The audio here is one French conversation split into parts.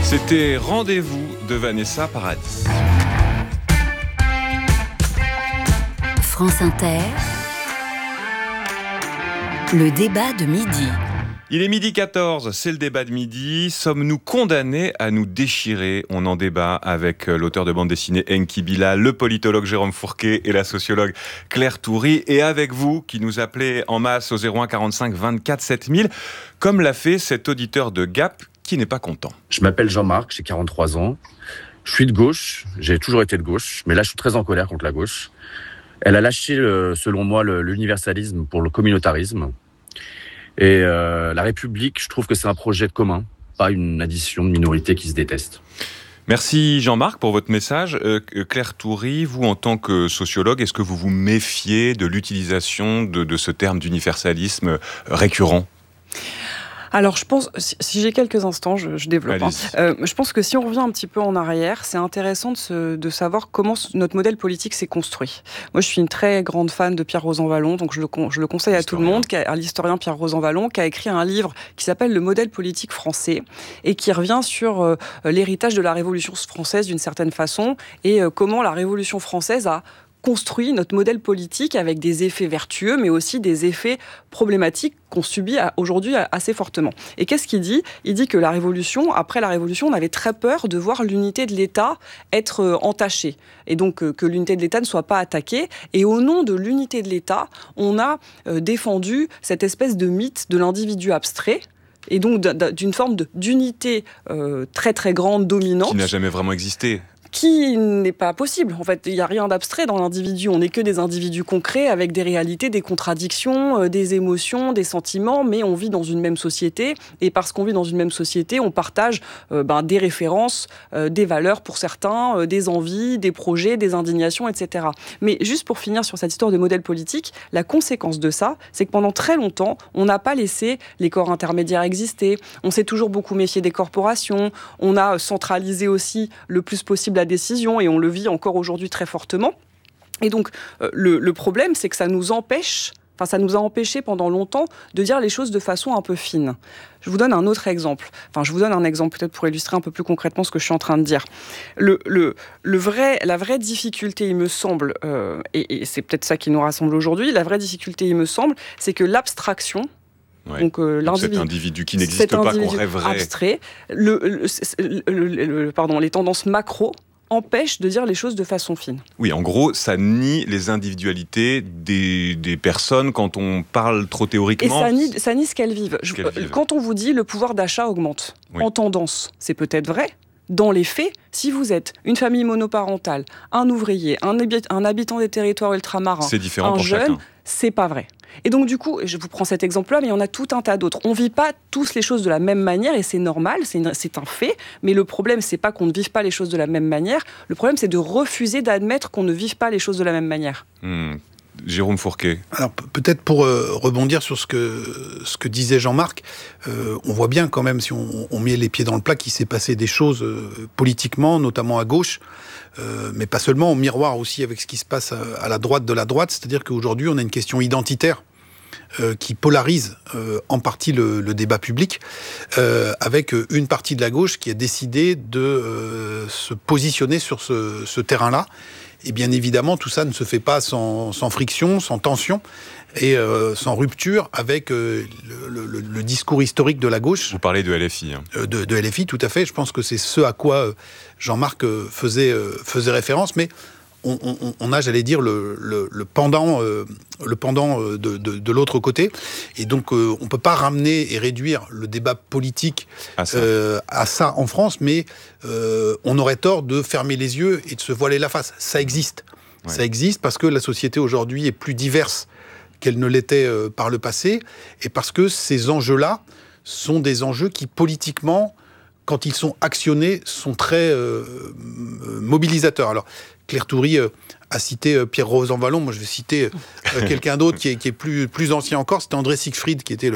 C'était Rendez-vous de Vanessa Paradis. France Inter, le débat de midi. Il est 12h14, c'est le débat de midi. Sommes-nous condamnés à nous déchirer ? On en débat avec l'auteur de bande dessinée Enki Bilal, le politologue Jérôme Fourquet et la sociologue Claire Toury. Et avec vous, qui nous appelez en masse au 01 45 24 7000, comme l'a fait cet auditeur de Gap qui n'est pas content. Je m'appelle Jean-Marc, j'ai 43 ans. Je suis de gauche, j'ai toujours été de gauche, mais là je suis très en colère contre la gauche. Elle a lâché, selon moi, l'universalisme pour le communautarisme. Et la République, je trouve que c'est un projet commun, pas une addition de minorités qui se détestent. Merci Jean-Marc pour votre message. Claire Toury, vous en tant que sociologue, est-ce que vous vous méfiez de l'utilisation de ce terme d'universalisme récurrent ? Alors, je pense, si j'ai quelques instants, je développe. Je pense que si on revient un petit peu en arrière, c'est intéressant de savoir comment notre modèle politique s'est construit. Moi, je suis une très grande fan de Pierre Rosanvallon, donc je le conseille à tout le monde, l'historien Pierre Rosanvallon, qui a écrit un livre qui s'appelle « Le modèle politique français » et qui revient sur l'héritage de la Révolution française d'une certaine façon et comment la Révolution française a construit notre modèle politique avec des effets vertueux, mais aussi des effets problématiques qu'on subit aujourd'hui assez fortement. Et qu'est-ce qu'il dit ? Il dit que après la Révolution, on avait très peur de voir l'unité de l'État être entachée. Et donc que l'unité de l'État ne soit pas attaquée. Et au nom de l'unité de l'État, on a défendu cette espèce de mythe de l'individu abstrait, et donc d'une forme d'unité très très grande, dominante. Qui n'a jamais vraiment existé. Qui n'est pas possible. En fait, il n'y a rien d'abstrait dans l'individu. On n'est que des individus concrets avec des réalités, des contradictions, des émotions, des sentiments, mais on vit dans une même société. Et parce qu'on vit dans une même société, on partage des références, des valeurs pour certains, des envies, des projets, des indignations, etc. Mais juste pour finir sur cette histoire de modèle politique, la conséquence de ça, c'est que pendant très longtemps, on n'a pas laissé les corps intermédiaires exister. On s'est toujours beaucoup méfié des corporations. On a centralisé aussi le plus possible la décision, et on le vit encore aujourd'hui très fortement. Et donc, le problème, c'est que ça nous a empêché pendant longtemps de dire les choses de façon un peu fine. Je vous donne un autre exemple. Je vous donne un exemple peut-être pour illustrer un peu plus concrètement ce que je suis en train de dire. La vraie difficulté, il me semble, et c'est peut-être ça qui nous rassemble aujourd'hui, la vraie difficulté, il me semble, c'est que l'abstraction, ouais. Donc, cet individu qui n'existe pas, qu'on rêverait. Abstrait, les tendances macro empêchent de dire les choses de façon fine. Oui, en gros, ça nie les individualités des personnes quand on parle trop théoriquement. Et ça nie ce qu'elles vivent. Quand on vous dit le pouvoir d'achat augmente, oui, en tendance, c'est peut-être vrai. Dans les faits, si vous êtes une famille monoparentale, un ouvrier, un habitant des territoires ultramarins, c'est différent un pour jeune, chacun. C'est pas vrai. Et donc du coup, je vous prends cet exemple-là, mais il y en a tout un tas d'autres. On ne vit pas tous les choses de la même manière, et c'est normal, c'est un fait. Mais le problème, c'est pas qu'on ne vive pas les choses de la même manière. Le problème, c'est de refuser d'admettre qu'on ne vive pas les choses de la même manière. Jérôme Fourquet. Alors peut-être pour rebondir sur ce que disait Jean-Marc, on voit bien quand même, si on met les pieds dans le plat, qu'il s'est passé des choses politiquement, notamment à gauche, mais pas seulement, au miroir aussi avec ce qui se passe à la droite de la droite, c'est-à-dire qu'aujourd'hui on a une question identitaire qui polarise en partie le débat public, avec une partie de la gauche qui a décidé de se positionner sur ce terrain-là. Et bien évidemment, tout ça ne se fait pas sans friction, sans tension et sans rupture avec le discours historique de la gauche. Vous parlez de LFI. De LFI, tout à fait. Je pense que c'est ce à quoi Jean-Marc faisait référence, mais on a, j'allais dire, le pendant de l'autre côté. Et donc, on ne peut pas ramener et réduire le débat politique à ça en France, mais on aurait tort de fermer les yeux et de se voiler la face. Ça existe. Ouais. Ça existe parce que la société aujourd'hui est plus diverse qu'elle ne l'était par le passé, et parce que ces enjeux-là sont des enjeux qui, politiquement, quand ils sont actionnés, sont très mobilisateurs. Alors, Claire Toury a cité Pierre Rosanvallon. Moi, je vais citer quelqu'un d'autre qui est plus ancien encore. C'était André Siegfried, qui était le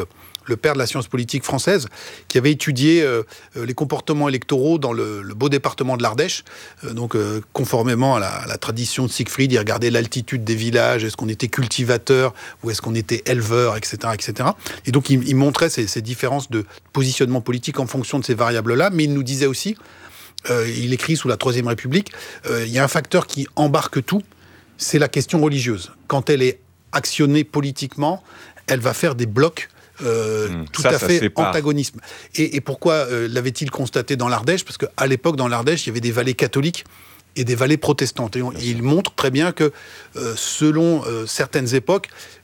le père de la science politique française, qui avait étudié les comportements électoraux dans le beau département de l'Ardèche. Donc, conformément à la tradition de Siegfried, il regardait l'altitude des villages, est-ce qu'on était cultivateur ou est-ce qu'on était éleveur, etc., etc. Et donc, il montrait ces différences de positionnement politique en fonction de ces variables-là, mais il nous disait aussi, il écrit sous la Troisième République, il y a un facteur qui embarque tout, c'est la question religieuse. Quand elle est actionnée politiquement, elle va faire des blocs tout à fait antagonistes. Et pourquoi l'avait-il constaté dans l'Ardèche ? Parce qu'à l'époque, dans l'Ardèche, il y avait des vallées catholiques et des vallées protestantes. Et il montre très bien que, selon certaines époques,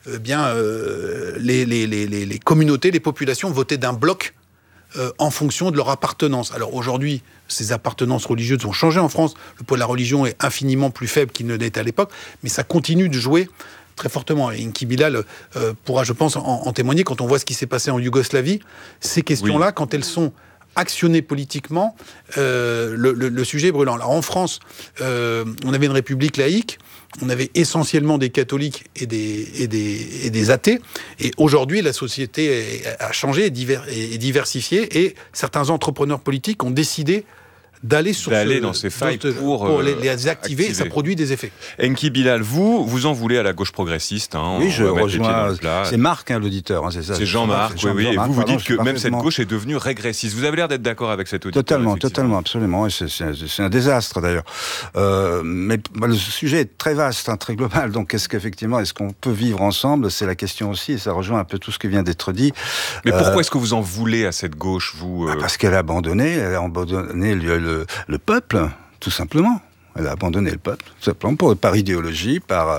les communautés, les populations votaient d'un bloc en fonction de leur appartenance. Alors aujourd'hui, ces appartenances religieuses ont changé en France. Le poids de la religion est infiniment plus faible qu'il ne l'était à l'époque, mais ça continue de jouer très fortement. Et Enki Bilal pourra, je pense, en témoigner quand on voit ce qui s'est passé en Yougoslavie. Ces questions-là, quand elles sont actionnées politiquement, le sujet est brûlant. Alors en France, on avait une république laïque, on avait essentiellement des catholiques et des athées, et aujourd'hui la société a changé et diversifiée, et certains entrepreneurs politiques ont décidé d'aller dans ces failles pour les activer, et ça produit des effets. Enki Bilal, vous en voulez à la gauche progressiste. Oui, je rejoins. C'est Marc, l'auditeur, c'est ça. C'est Jean-Marc, oui. Et vous dites que même cette gauche est devenue régressiste. Vous avez l'air d'être d'accord avec cet auditeur. Totalement, absolument. Et c'est un désastre, d'ailleurs. Mais le sujet est très vaste, très global. Donc, est-ce qu'on peut vivre ensemble ? C'est la question aussi, et ça rejoint un peu tout ce qui vient d'être dit. Mais pourquoi est-ce que vous en voulez à cette gauche, vous Parce qu'elle a abandonné le peuple, tout simplement. Elle a abandonné le peuple, tout simplement, par idéologie, par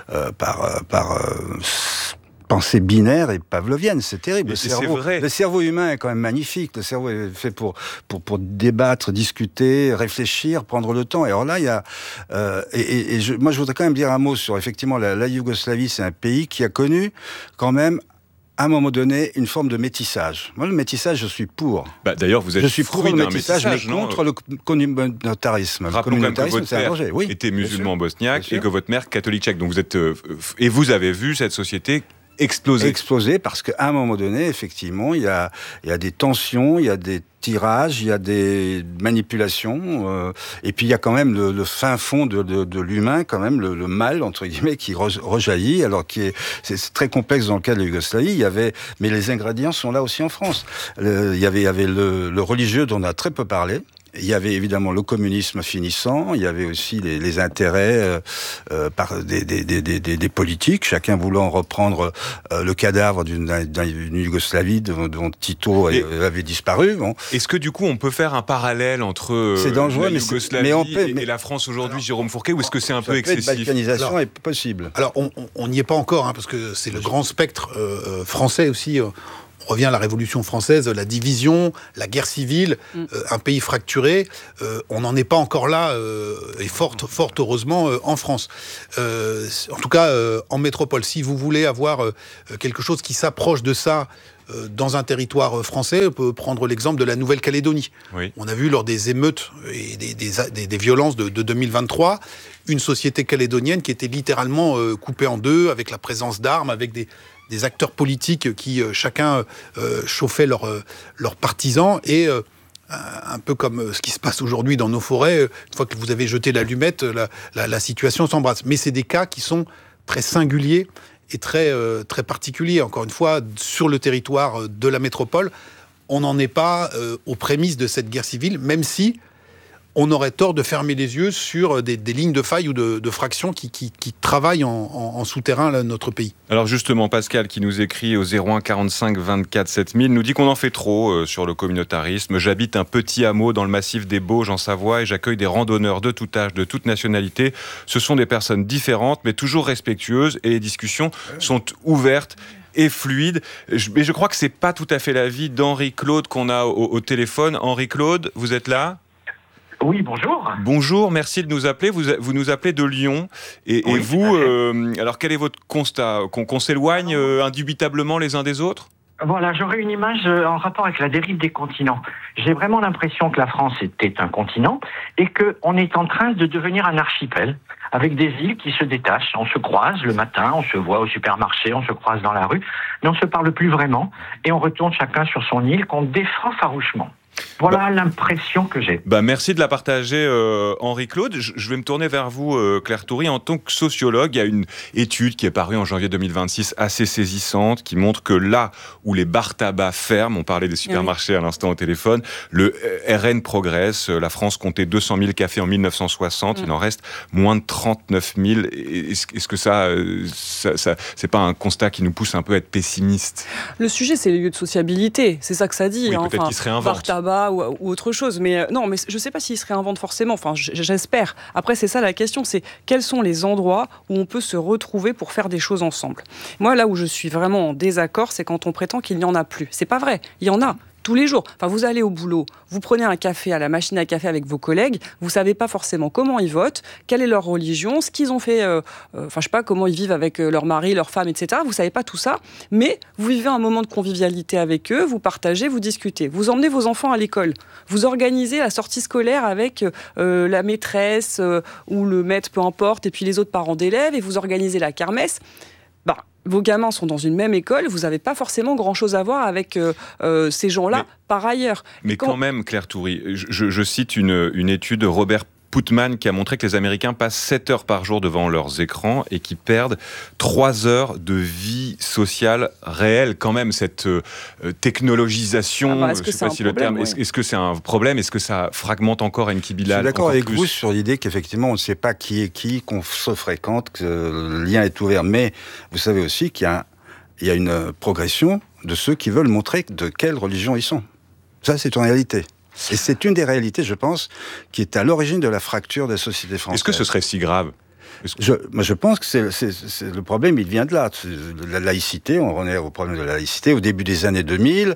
pensée binaire et pavlovienne. C'est terrible. Le cerveau humain est quand même magnifique. Le cerveau est fait pour débattre, discuter, réfléchir, prendre le temps. Et alors là, il y a... moi, je voudrais quand même dire un mot sur, effectivement, la Yougoslavie. C'est un pays qui a connu, quand même, à un moment donné, une forme de métissage. Moi, le métissage, je suis pour. D'ailleurs, vous êtes pour le métissage, mais contre le communautarisme. Rappelons quand même que votre père était musulman bosniaque et que votre mère catholique tchèque. Donc vous êtes et vous avez vu cette société exploser parce qu'à un moment donné, effectivement, il y a des tensions, il y a des tirages, il y a des manipulations, et puis il y a quand même le fin fond de l'humain, quand même le mal entre guillemets qui rejaillit. Alors c'est très complexe dans le cas de la Yougoslavie. Mais les ingrédients sont là aussi en France. Il y avait le religieux dont on a très peu parlé. Il y avait évidemment le communisme finissant, il y avait aussi les intérêts par des politiques, chacun voulant reprendre le cadavre d'une Yougoslavie dont Tito avait disparu. Bon. Est-ce que du coup on peut faire un parallèle entre c'est dangereux, la Yougoslavie et la France aujourd'hui, Jérôme Fourquet, ou est-ce que c'est un peu excessif ? La balkanisation est possible. Alors on n'y est pas encore, parce que c'est le grand spectre français aussi. On revient à la Révolution française, la division, la guerre civile, un pays fracturé. On n'en est pas encore là, et fort heureusement, en France. En tout cas, en métropole. Si vous voulez avoir quelque chose qui s'approche de ça dans un territoire français, on peut prendre l'exemple de la Nouvelle-Calédonie. Oui. On a vu lors des émeutes et des violences de 2023, une société calédonienne qui était littéralement coupée en deux, avec la présence d'armes, avec des acteurs politiques qui chacun chauffaient leurs partisans, et un peu comme ce qui se passe aujourd'hui dans nos forêts, une fois que vous avez jeté l'allumette, la situation s'embrasse. Mais c'est des cas qui sont très singuliers et très particuliers. Encore une fois, sur le territoire de la métropole, on n'en est pas aux prémices de cette guerre civile, même si on aurait tort de fermer les yeux sur des lignes de faille ou de fractions qui travaillent en souterrain là, notre pays. Alors justement, Pascal, qui nous écrit au 01 45 24 7000, nous dit qu'on en fait trop sur le communautarisme. J'habite un petit hameau dans le massif des Bauges en Savoie et j'accueille des randonneurs de tout âge, de toute nationalité. Ce sont des personnes différentes, mais toujours respectueuses, et les discussions sont ouvertes et fluide. Mais je crois que c'est pas tout à fait l'avis d'Henri-Claude qu'on a au téléphone. Henri-Claude, vous êtes là ? Oui, bonjour. Bonjour, merci de nous appeler. Vous nous appelez de Lyon. Et vous, alors quel est votre constat ? Qu'on s'éloigne indubitablement les uns des autres ? Voilà, j'aurais une image en rapport avec la dérive des continents. J'ai vraiment l'impression que la France était un continent et qu'on est en train de devenir un archipel, avec des îles qui se détachent. On se croise le matin, on se voit au supermarché, on se croise dans la rue, mais on ne se parle plus vraiment et on retourne chacun sur son île qu'on défend farouchement. Voilà l'impression que j'ai. Merci de la partager, Henri-Claude. Je vais me tourner vers vous, Claire Toury. En tant que sociologue, il y a une étude qui est parue en janvier 2026 assez saisissante qui montre que là où les bars tabac ferment, on parlait des supermarchés à l'instant au téléphone, le RN progresse. La France comptait 200 000 cafés en 1960, il en reste moins de 39 000. Est-ce que ça c'est pas un constat qui nous pousse un peu à être pessimiste? Le sujet, c'est les lieux de sociabilité, c'est ça que ça dit. Oui, peut-être qu'ils se réinventent. Bar tabac ou autre chose, mais non, mais je ne sais pas s'ils se réinventent forcément, enfin j'espère. Après c'est ça la question, c'est quels sont les endroits où on peut se retrouver pour faire des choses ensemble. Moi là où je suis vraiment en désaccord, c'est quand on prétend qu'il n'y en a plus. C'est pas vrai, il y en a. Tous les jours. Enfin, vous allez au boulot, vous prenez un café à la machine à café avec vos collègues, vous savez pas forcément comment ils votent, quelle est leur religion, ce qu'ils ont fait, je sais pas, comment ils vivent avec leur mari, leur femme, etc. Vous savez pas tout ça, mais vous vivez un moment de convivialité avec eux, vous partagez, vous discutez. Vous emmenez vos enfants à l'école, vous organisez la sortie scolaire avec la maîtresse ou le maître, peu importe, et puis les autres parents d'élèves, et vous organisez la kermesse. Vos gamins sont dans une même école, vous n'avez pas forcément grand-chose à voir avec ces gens-là par ailleurs. Mais quand même, Claire Toury, je cite une étude de Robert Putman qui a montré que les Américains passent 7 heures par jour devant leurs écrans et qui perdent 3 heures de vie sociale réelle. Quand même, cette technologisation, je ne sais pas si le terme... Est-ce que c'est un problème? Est-ce que ça fragmente encore Enki Bilal? Je suis d'accord avec vous sur l'idée qu'effectivement, on ne sait pas qui est qui, qu'on se fréquente, que le lien est ouvert. Mais vous savez aussi qu'il y a une progression de ceux qui veulent montrer de quelle religion ils sont. Ça, c'est une réalité. Et c'est une des réalités, je pense, qui est à l'origine de la fracture de la société française. Est-ce que ce serait si grave? Je pense que le problème, il vient de là. La laïcité, on revient au problème de la laïcité. Au début des années 2000,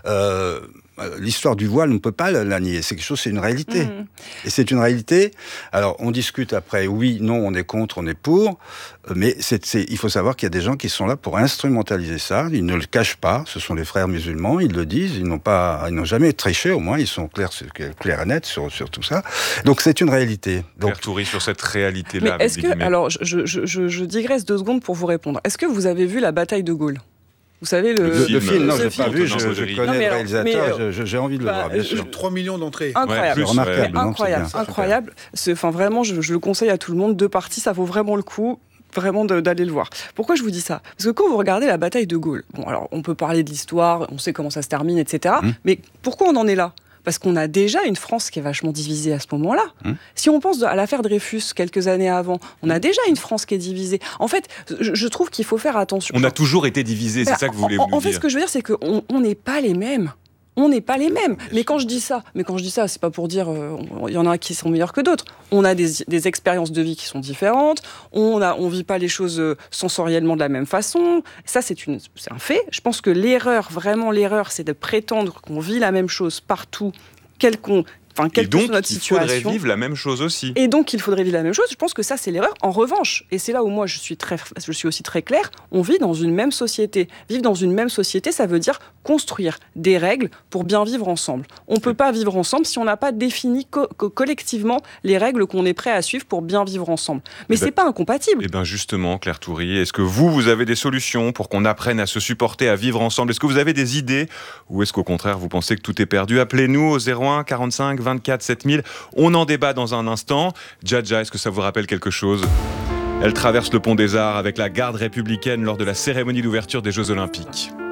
l'histoire du voile, on ne peut pas la nier. C'est quelque chose, c'est une réalité. Et c'est une réalité. Alors, on discute après, oui, non, on est contre, on est pour. Mais il faut savoir qu'il y a des gens qui sont là pour instrumentaliser ça. Ils ne le cachent pas. Ce sont les frères musulmans. Ils le disent. Ils n'ont jamais triché, au moins. Ils sont clairs et nets sur tout ça. Donc, c'est une réalité. Donc, Claire Toury, sur cette réalité-là. Mais est-ce que, alors, je digresse 2 secondes pour vous répondre. Est-ce que vous avez vu la bataille de Gaulle? Vous savez, le film, non, je n'ai pas vu, je connais le réalisateur, j'ai envie de le voir, bien sûr. 3 millions d'entrées. Incroyable, remarquable, incroyable. Enfin, vraiment, je le conseille à tout le monde, 2 parties, ça vaut vraiment le coup. Vraiment d'aller le voir. Pourquoi je vous dis ça? Parce que quand vous regardez la bataille de Gaulle, bon, alors on peut parler de l'histoire, on sait comment ça se termine, etc. Mais pourquoi on en est là? Parce qu'on a déjà une France qui est vachement divisée à ce moment-là. Si on pense à l'affaire Dreyfus, quelques années avant, on a déjà une France qui est divisée. En fait, je trouve qu'il faut faire attention. On a toujours été divisés, c'est ça que vous voulez nous dire. En fait, ce que je veux dire, c'est qu'on n'est pas les mêmes. On n'est pas les mêmes. Mais quand je dis ça, c'est pas pour dire il y en a qui sont meilleurs que d'autres. On a des expériences de vie qui sont différentes. On vit pas les choses sensoriellement de la même façon. Ça, c'est un fait. Je pense que l'erreur, c'est de prétendre qu'on vit la même chose partout, quelle que soit notre situation. Il faudrait vivre la même chose aussi. Et donc, il faudrait vivre la même chose. Je pense que ça, c'est l'erreur. En revanche, et c'est là où moi, je suis aussi très claire, on vit dans une même société. Vivre dans une même société, ça veut dire construire des règles pour bien vivre ensemble. On ne peut pas vivre ensemble si on n'a pas défini collectivement les règles qu'on est prêt à suivre pour bien vivre ensemble. Mais c'est pas incompatible. Et bien justement, Claire Toury, est-ce que vous avez des solutions pour qu'on apprenne à se supporter, à vivre ensemble? Est-ce que vous avez des idées? Ou est-ce qu'au contraire, vous pensez que tout est perdu? Appelez-nous au 01 45 24 7000. On en débat dans un instant. Djadja, est-ce que ça vous rappelle quelque chose? Elle traverse le pont des Arts avec la garde républicaine lors de la cérémonie d'ouverture des Jeux Olympiques.